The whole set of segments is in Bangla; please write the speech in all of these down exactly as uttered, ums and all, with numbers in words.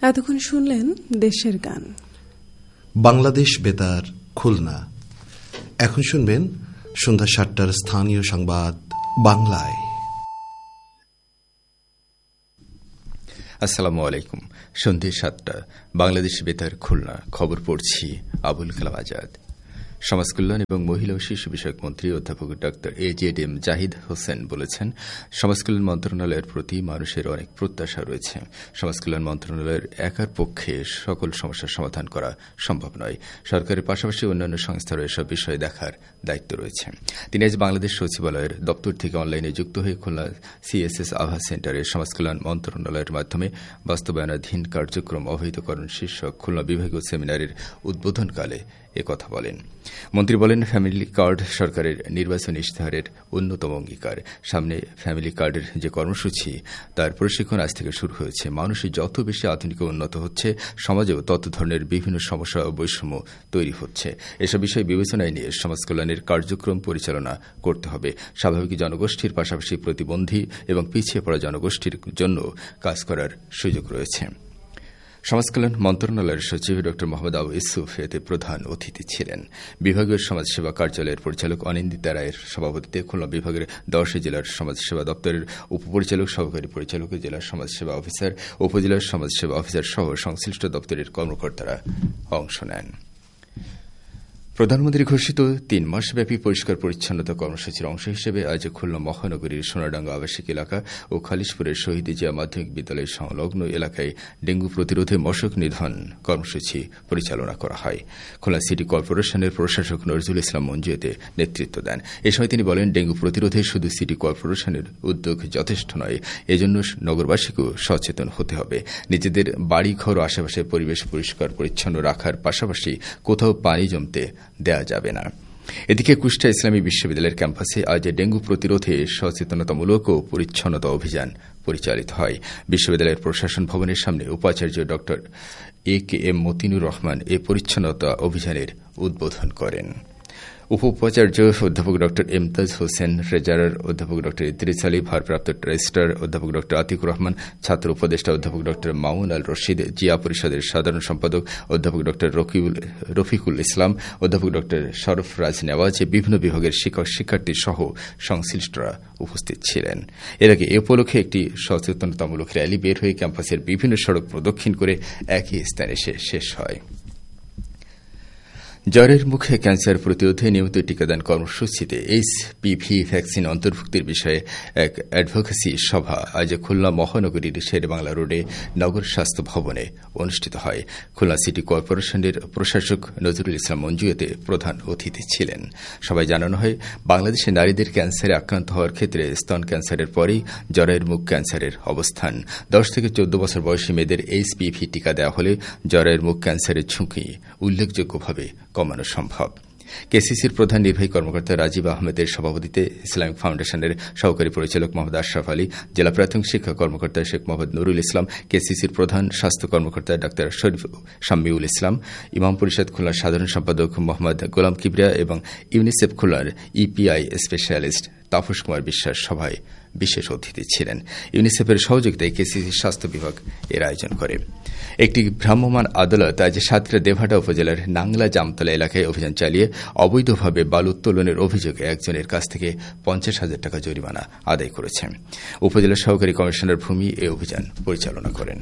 এতক্ষণ শুনলেন দেশের গান। বাংলাদেশ বেতার খুলনা। এখন শুনবেন সন্ধ্যা সাতটার স্থানীয় সংবাদ বাংলায়। আসসালামু আলাইকুম। সন্ধ্যে সাতটা, বাংলাদেশ বেতার খুলনা। খবর পড়ছি আবুল কালাম আজাদ। সমাজকল্যাণ এবং মহিলা ও শিশু বিষয়ক মন্ত্রী অধ্যাপক doctor A Z M Zahid Hossain বলেছেন, সমাজকল্যাণ মন্ত্রণালয়ের প্রতি মানুষের অনেক প্রত্যাশা রয়েছে। সমাজকল্যাণ মন্ত্রণালয়ের একার পক্ষে সকল সমস্যার সমাধান করা সম্ভব নয়। সরকারের পাশাপাশি অন্যান্য সংস্থারও এসব বিষয়ে দেখার দায়িত্ব রয়েছে। তিনি আজ বাংলাদেশ সচিবালয়ের দপ্তর থেকে অনলাইনে যুক্ত হয়ে খুলনা সিএসএস আভা সেন্টারে সমাজকল্যাণ মন্ত্রণালয়ের মাধ্যমে বাস্তবায়নাধীন কার্যক্রম অবহিতকরণ শীর্ষক খুলনা বিভাগীয় সেমিনারের উদ্বোধনকালে একথা বলেন। মন্ত্রী বলেন, ফ্যামিলি কার্ড সরকারের নির্বাচনী ইশতেহারের অন্যতম অঙ্গীকার। সামনে ফ্যামিলি কার্ডের যে কর্মসূচি, তার প্রশিক্ষণ আজ থেকে শুরু হয়েছে। মানুষ যত বেশি আধুনিক ও উন্নত হচ্ছে, সমাজেও তত ধরনের বিভিন্ন সমস্যা ও বৈষম্য তৈরি হচ্ছে। এসব বিষয় বিবেচনায় নিয়ে সমাজ কল্যাণের কার্যক্রম পরিচালনা করতে হবে। স্বাভাবিক জনগোষ্ঠীর পাশাপাশি প্রতিবন্ধী এবং পিছিয়ে পড়া জনগোষ্ঠীর জন্য কাজ করার সুযোগ রয়েছে। সমাজকল্যাণ মন্ত্রণালয়ের সচিব ড মোহাম্মদ আবু ইউসুফ এতে প্রধান অতিথি ছিলেন। বিভাগীয় সমাজসেবা কার্যালয়ের পরিচালক অনিন্দিতা রায়ের সভাপতিত্বে খুলনা বিভাগের দশটি জেলার সমাজসেবা দপ্তরের উপপরিচালক, সহকারী পরিচালক, জেলার সমাজসেবা অফিসার, উপজেলার সমাজসেবা অফিসার সহ সংশ্লিষ্ট দপ্তরের কর্মকর্তারা অংশ নেন। প্রধানমন্ত্রী ঘোষিত তিন মাসব্যাপী পরিষ্কার পরিচ্ছন্নতা কর্মসূচির অংশ হিসেবে আজ খুলনা মহানগরীর সোনাডাঙ্গা আবাসিক এলাকা ও খালিশপুরের শহীদ জিয়া মাধ্যমিক বিদ্যালয় সংলগ্ন এলাকায় ডেঙ্গু প্রতিরোধে মশক নিধন কর্মসূচি পরিচালনা করা হয়। খুলনা সিটি কর্পোরেশনের প্রশাসক নজরুল ইসলাম মঞ্জু এতে নেতৃত্ব দেন। এ সময় তিনি বলেন, ডেঙ্গু প্রতিরোধে শুধু সিটি কর্পোরেশনের উদ্যোগ যথেষ্ট নয়, এজন্য নগরবাসীকেও সচেতন হতে হবে। নিজেদের বাড়িঘর ও আশেপাশের পরিবেশ পরিষ্কার পরিচ্ছন্ন রাখার পাশাপাশি কোথাও পানি জমতে দেয়া যাবে না। এদিকে কুষ্টিয়া ইসলামী বিশ্ববিদ্যালয়ের ক্যাম্পাসে আজ ডেঙ্গু প্রতিরোধে সচেতনতামূলক ও পরিচ্ছন্নতা অভিযান পরিচালিত হয়। বিশ্ববিদ্যালয়ের প্রশাসন ভবনের সামনে উপাচার্য ড এ কে এম মতিনুর রহমান এ পরিচ্ছন্নতা অভিযানের উদ্বোধন করেন। উপ উপাচার্য অধ্যাপক ড ইমতাজ হোসেন, ট্রেজারার অধ্যাপক ড ইদ্রিস আলী, ভারপ্রাপ্ত ট্রেজারার অধ্যাপক ড আতিকুর রহমান, ছাত্র উপদেষ্টা অধ্যাপক ড মামুন আল রশিদ, জিয়া পরিষদের সাধারণ সম্পাদক অধ্যাপক ড রফিকুল ইসলাম, অধ্যাপক ড শরফরাজ নেওয়াজ, বিভিন্ন বিভাগের শিক্ষক শিক্ষার্থী সহ সংশ্লিষ্টরা উপস্থিত ছিলেন। এর আগে এ উপলক্ষে একটি সচেতনতামূলক র্যালি বের হয়ে ক্যাম্পাসের বিভিন্ন সড়ক প্রদক্ষিণ করে একই স্থানে এসে শেষ হয়। জ্বরের মুখে ক্যান্সার প্রতিরোধে নিয়মিত টিকাদান কর্মসূচিতে এইচপিভি ভ্যাকসিন অন্তর্ভুক্তির বিষয়ে এক অ্যাডভোকেসি সভা আজ খুলনা মহানগরীর শেরেবাংলা রোডে নগর স্বাস্থ্য ভবনে অনুষ্ঠিত হয়। খুলনা সিটি কর্পোরেশনের প্রশাসক নজরুল ইসলাম মঞ্জু এতে প্রধান অতিথি ছিলেন। সবাই জানানো হয়, বাংলাদেশে নারীদের ক্যান্সারে আক্রান্ত হওয়ার ক্ষেত্রে স্তন ক্যান্সারের পরেই জ্বরের মুখ ক্যান্সারের অবস্থান। দশ থেকে চোদ্দ বছর বয়সী মেয়েদের এইচপিভি টিকা দেওয়া হলে জ্বরের মুখ ক্যান্সারের ঝুঁকি উল্লেখযোগ্যভাবে কমানো সম্ভব। কেসিসির প্রধান নির্বাহী কর্মকর্তা রাজীব আহমেদের সভাপতিত্বে ইসলামিক ফাউন্ডেশনের সহকারী পরিচালক মোহাম্মদ আশরাফ আলী, জেলা প্রাথমিক শিক্ষা কর্মকর্তা শেখ মোহাম্মদ নুরুল ইসলাম, কেসিসির প্রধান স্বাস্থ্য কর্মকর্তা ডাক্তার শরীফ শাম্মিউল ইসলাম, ইমাম পরিষদ খুলনার সাধারণ সম্পাদক মোহাম্মদ গোলাম কিবরিয়া এবং ইউনিসেফ খুলনার ইপিআই স্পেশালিস্ট তাপস কুমার বিশ্বাস সভায় বিশেষ অতিথি ছিলেন। ইউনিসেফের সহযোগিতায় কেসিসি স্বাস্থ্য বিভাগ এর আয়োজন করে। একটি ভ্রাম্যমাণ আদালত আজ সাতক্ষীরা দেবহাটা উপজেলার নাংলা জামতলা এলাকায় অভিযান চালিয়ে অবৈধভাবে বালু উত্তোলনের অভিযোগে একজনের কাছ থেকে পঞ্চাশ হাজার টাকা জরিমানা আদায় করেছে। উপজেলা সহকারী কমিশনার ভূমি এই অভিযান পরিচালনা করেন।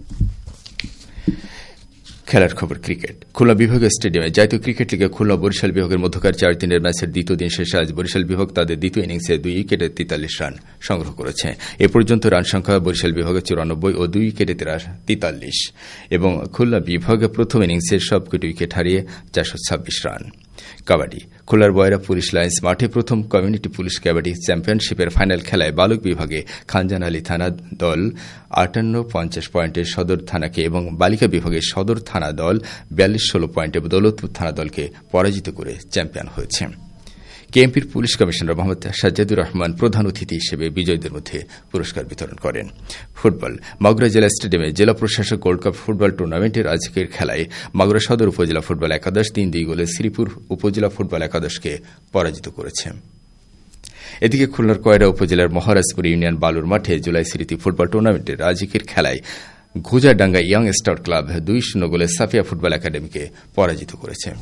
খেলার খবর, ক্রিকেট। খুলনা বিভাগীয় স্টেডিয়ামে জাতীয় ক্রিকেট লিগে খুলনা বরিশাল বিভাগের মধ্যকার চার দিনের ম্যাচের দ্বিতীয় দিন শেষে আজ বরিশাল বিভাগ তাদের দ্বিতীয় ইনিংসে দুই উইকেটে তেতাল্লিশ রান সংগ্রহ করেছে। এ পর্যন্ত রান সংখ্যা বরিশাল বিভাগে চুরানব্বই ও দুই উইকেটে তেতাল্লিশ এবং খুলনা বিভাগে প্রথম ইনিংসে সবকটি উইকেট হারিয়ে চারশো ছাব্বিশ রান। কাবাডি। খুলনার বয়রা পুলিশ লাইন্স মাঠে প্রথম কমিউনিটি পুলিশ কাবাডি চ্যাম্পিয়নশিপের ফাইনাল খেলায় বালক বিভাগে খানজান আলী থানা দল আটান্ন পঞ্চাশ পয়েন্টে সদর থানাকে এবং বালিকা বিভাগে সদর থানা দল বিয়াল্লিশ ষোলো পয়েন্টে দৌলতপুর থানা দলকে পরাজিত করে চ্যাম্পিয়ন হয়েছে। কেএমপির পুলিশ কমিশনার মোহাম্মদ সাজ্জাদুর রহমান প্রধান অতিথি হিসেবে বিজয়ীদের মধ্যে পুরস্কার বিতরণ করেন। ফুটবল। মাগুরা জেলা স্টেডিয়ামে জেলা প্রশাসক গোল্ড কাপ ফুটবল টুর্নামেন্টের আজকের খেলায় মাগুরা সদর উপজেলা ফুটবল একাদশ তিন দুই গোলে শ্রীপুর উপজেলা ফুটবল একাদশকে পরাজিত করেছে। এদিকে খুলনার কয়রা উপজেলার মহারাজপুর ইউনিয়ন বালুর মাঠে জুলাই স্মৃতি ফুটবল টুর্নামেন্টের আজকের খেলায় ঘুজারডাঙ্গা ইয়ং স্টার ক্লাব দুই শূন্য গোলে সাফিয়া ফুটবল একাডেমিকে পরাজিত করেছে।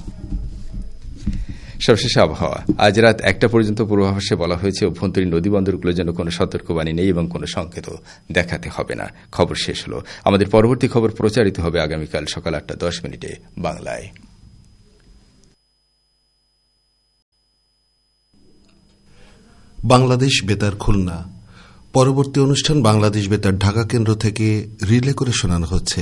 সবশেষে আবহাওয়া। আজ রাত একটা পর্যন্ত পূর্বাভাসে বলা হয়েছে অভ্যন্তরীণ নদীবন্দরগুলো যেন কোনো সতর্কবাণী নেই এবং কোনো সংকেত দেখাতে হবে না। খবর শেষ হল। আমাদের পরবর্তী খবর প্রচারিত হবে আগামীকাল সকাল আটটা দশ মিনিটে বাংলায়। বাংলাদেশ বেতার খুলনা। পরবর্তী অনুষ্ঠান বাংলাদেশ বেতার ঢাকা কেন্দ্র থেকে রিলে করে শোনানো হচ্ছে।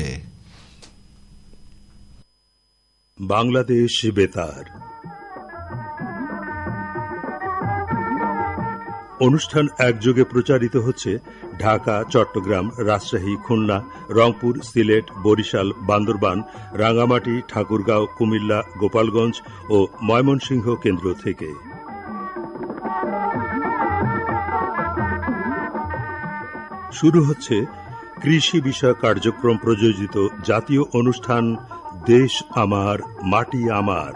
বাংলাদেশ বেতার অনুষ্ঠান একযোগে প্রচারিত হচ্ছে ঢাকা, চট্টগ্রাম, রাজশাহী, খুলনা, রংপুর, সিলেট, বরিশাল, বান্দরবান, রাঙ্গামাটি, ঠাকুরগাঁও, কুমিল্লা, গোপালগঞ্জ ও ময়মনসিংহ কেন্দ্র থেকে। শুরু হচ্ছে কৃষি বিষয়ক কার্যক্রম প্রযোজিত জাতীয় অনুষ্ঠান দেশ আমার মাটি আমার।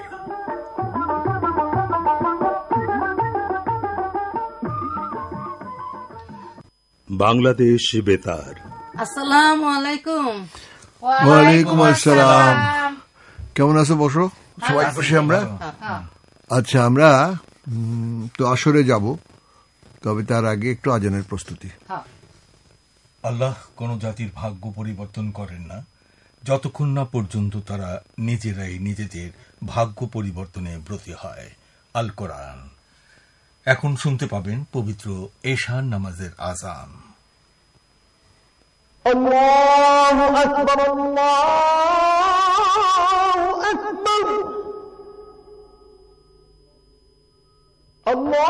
বাংলাদেশ বেতার। আসসালামু আলাইকুম। ওয়ালাইকুম আসসালাম। কেমন আছো? বসো, সবাই বসে। আমরা আচ্ছা, আমরা তো আসরে যাব, তবে তার আগে একটু আজানের প্রস্তুতি। আল্লাহ কোন জাতির ভাগ্য পরিবর্তন করেন না যতক্ষণ না পর্যন্ত তারা নিজেরাই নিজেদের ভাগ্য পরিবর্তনে ব্রতী হয়। আল কোরআন। এখন শুনতে পাবেন পবিত্র এশান নামাজের আযান। আল্লাহু আকবার, আল্লাহু আকবার, আল্লাহ।